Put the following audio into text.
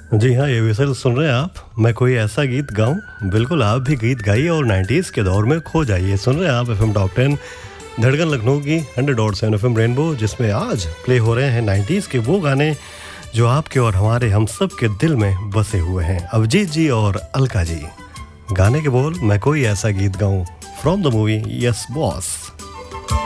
जी हाँ, ये विसल सुन रहे हैं आप। मैं कोई ऐसा गीत गाऊँ? बिल्कुल, आप भी गीत गाइए और 90s के दौर में खो जाइए। सुन रहे हैं आप एफएम टॉप 10 धड़कन लखनऊ की 100.7 एफएम रेनबो, जिसमें आज प्ले हो रहे हैं 90s के वो गाने जो आपके और हमारे हम सब के दिल में बसे हुए हैं। अभिजीत जी और अलका जी। गाने के बोल, मैं कोई ऐसा गीत गाऊँ, from the movie yes boss.